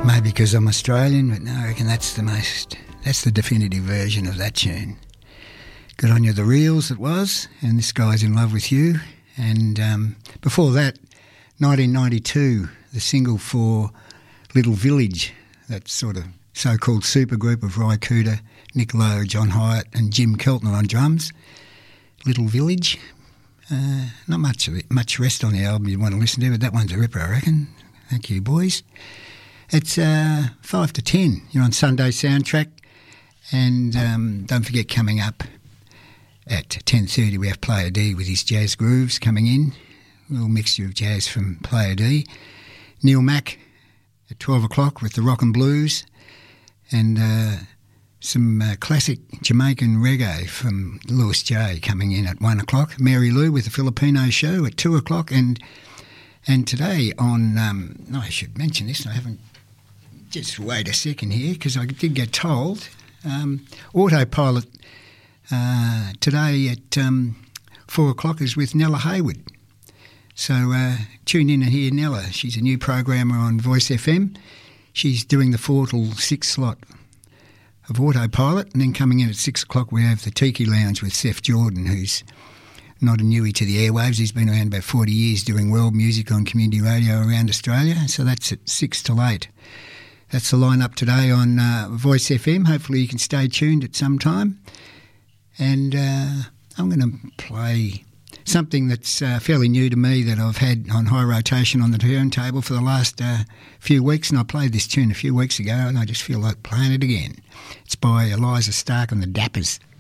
Maybe because I'm Australian, but no, I reckon that's the definitive version of that tune. Good on you, The Reels it was, and This Guy's in Love with You. And before that, 1992, the single for Little Village, that sort of so-called supergroup of Ry Cooder, Nick Lowe, John Hyatt and Jim Keltner on drums. Little Village. Not much rest on the album you want to listen to, but that one's a ripper, I reckon. Thank you, boys. It's 5 to 10. You're on Sunday Soundtrack. And don't forget, coming up at 10:30 we have Player D with his jazz grooves coming in. A little mixture of jazz from Player D. Neil Mack at 12 o'clock with the Rock and Blues. And some classic Jamaican reggae from Louis J coming in at 1 o'clock. Mary Lou with the Filipino Show at 2 o'clock. And today on, I should mention this, I haven't, just wait a second here, because I did get told, Autopilot today at 4 o'clock is with Nella Haywood. So tune in and hear Nella. She's a new programmer on Voice FM. She's doing the 4 till 6 slot of Autopilot, and then coming in at 6 o'clock we have the Tiki Lounge with Seth Jordan, who's not a newie to the airwaves. He's been around about 40 years doing world music on community radio around Australia, so that's at 6 till 8. That's the lineup today on Voice FM. Hopefully you can stay tuned at some time. And I'm going to play something that's fairly new to me that I've had on high rotation on the turntable for the last few weeks, and I played this tune a few weeks ago and I just feel like playing it again. It's by Eliza Stark and the Dappers.